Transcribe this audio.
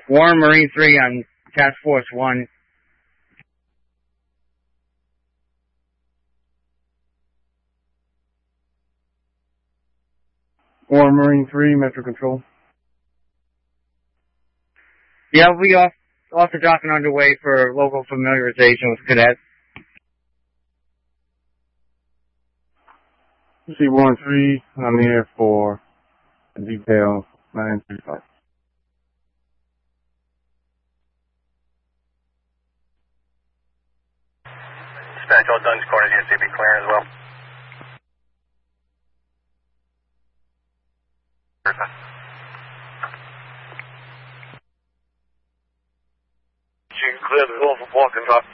Warren Marine 3 on Task Force 1. Warren Marine 3, Metro Control. Yeah, we off the dock and underway for local familiarization with cadets. See Warren 3, I'm here for detail 935. Dispatch, all Dunn's Corner, DSC be clear as well. You can clear the door for walking, drop.